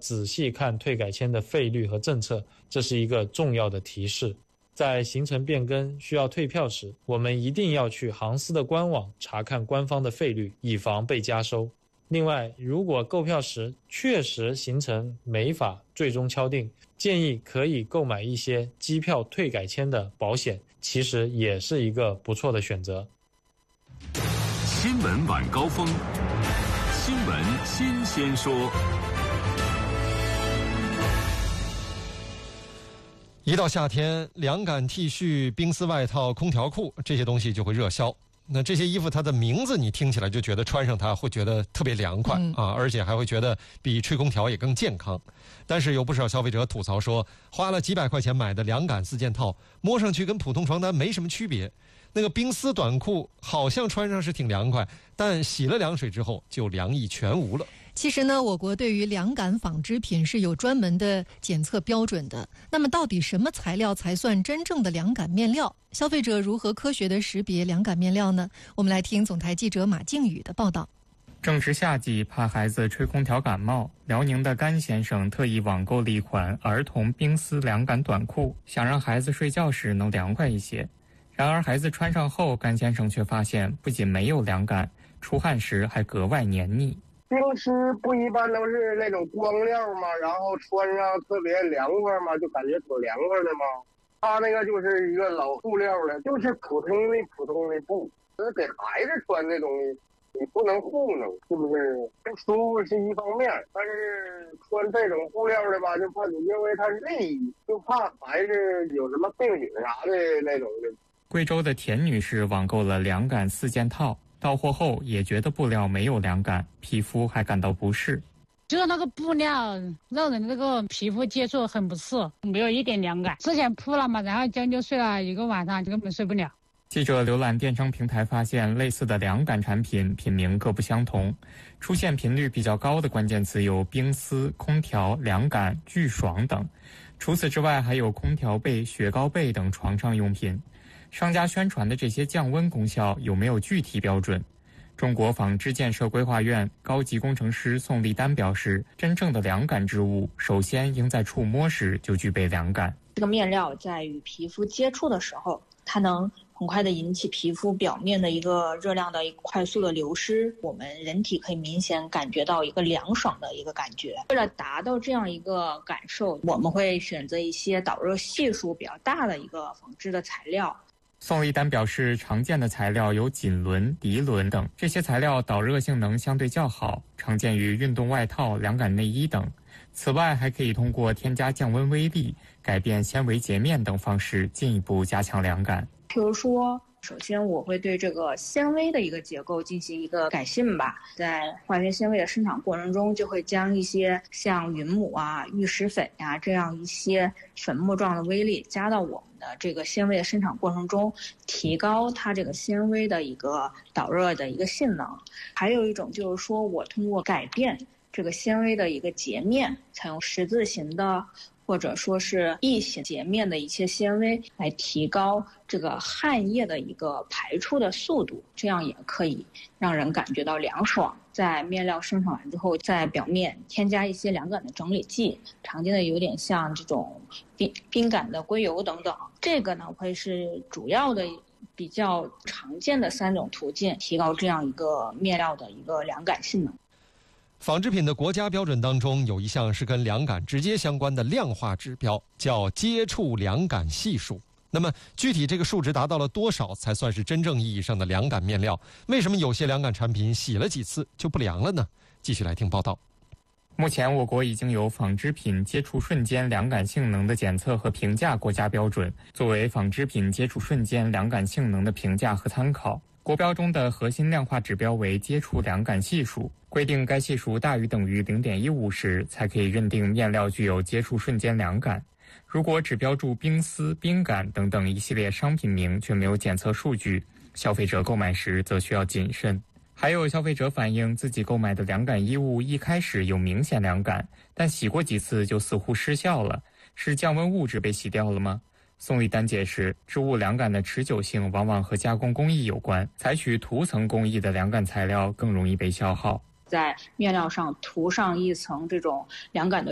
仔细看退改签的费率和政策，这是一个重要的提示。在行程变更需要退票时，我们一定要去航司的官网查看官方的费率，以防被加收。另外，如果购票时确实行程没法最终敲定，建议可以购买一些机票退改签的保险，其实也是一个不错的选择。 新闻晚高峰，新闻新鲜说。 一到夏天，凉感 T 恤、冰丝外套、空调裤这些东西就会热销。那这些衣服它的名字你听起来就觉得穿上它会觉得特别凉快而且还会觉得比吹空调也更健康。但是有不少消费者吐槽说，花了几百块钱买的凉感4件套，摸上去跟普通床单没什么区别。那个冰丝短裤好像穿上是挺凉快，但洗了凉水之后就凉意全无了。 其实呢，我国对于凉感纺织品是有专门的检测标准的。那么到底什么材料才算真正的凉感面料？消费者如何科学地识别凉感面料呢？我们来听总台记者马靖宇的报道。 正值夏季，怕孩子吹空调感冒，辽宁的甘先生特意网购了一款儿童冰丝凉感短裤，想让孩子睡觉时能凉快一些。然而孩子穿上后，甘先生却发现不仅没有凉感，出汗时还格外黏腻。 冰丝不一般都是那种光料嘛，然后穿上特别凉快嘛，就感觉挺凉快的嘛。它那个就是一个老布料的，就是普通的布，给孩子穿这东西你不能糊弄，是不是？不舒服是一方面，但是穿这种布料的吧，就怕你因为它是内衣，就怕孩子有什么病菌啥的那种的。 贵州的田女士网购了凉感4件套，到货后也觉得布料没有凉感，皮肤还感到不适。 就是那个布料让人这个皮肤接触很不适，没有一点凉感。之前铺了嘛，然后将就睡了1个晚上，就根本睡不了。 记者浏览电商平台发现，类似的凉感产品品名各不相同，出现频率比较高的关键词有冰丝、空调、凉感、巨爽等。除此之外，还有空调被、雪糕被等床上用品。商家宣传的这些降温功效有没有具体标准？中国纺织建设规划院高级工程师宋立丹表示，真正的凉感织物首先应在触摸时就具备凉感。 这个面料在与皮肤接触的时候，它能很快的引起皮肤表面的一个热量的快速的流失，我们人体可以明显感觉到一个凉爽的一个感觉。为了达到这样一个感受，我们会选择一些导热系数比较大的一个纺织的材料。 宋立丹表示，常见的材料有锦纶、涤纶等，这些材料导热性能相对较好，常见于运动外套、凉感内衣等。此外，还可以通过添加降温微粒、改变纤维截面等方式进一步加强凉感。 比如说，首先我会对这个纤维的一个结构进行一个改进吧，在化学纤维的生产过程中，就会将一些像云母啊、玉石粉呀这样一些粉末状的微粒加到我们的这个纤维的生产过程中，提高它这个纤维的一个导热的一个性能。还有一种就是说，我通过改变这个纤维的一个截面，采用十字形的或者说是异形截面的一些纤维，来提高这个汗液的一个排出的速度，这样也可以让人感觉到凉爽。在面料生产完之后，在表面添加一些凉感的整理剂，常见的有点像这种冰感的硅油等等。这个呢会是主要的比较常见的3种途径，提高这样一个面料的一个凉感性能。 纺织品的国家标准当中有一项是跟凉感直接相关的量化指标，叫接触凉感系数。那么具体这个数值达到了多少才算是真正意义上的凉感面料？为什么有些凉感产品洗了几次就不凉了呢？继续来听报道。 目前我国已经有纺织品接触瞬间凉感性能的检测和评价国家标准，作为纺织品接触瞬间凉感性能的评价和参考。国标中的核心量化指标为接触凉感系数，规定该系数大于等于 0.15 时才可以认定面料具有接触瞬间凉感。如果只标注冰丝、冰感等等一系列商品名却没有检测数据，消费者购买时则需要谨慎。还有消费者反映自己购买的凉感衣物一开始有明显凉感，但洗过几次就似乎失效了，是降温物质被洗掉了吗？宋立丹解释，织物凉感的持久性往往和加工工艺有关，采取涂层工艺的凉感材料更容易被消耗。 在面料上涂上一层这种凉感的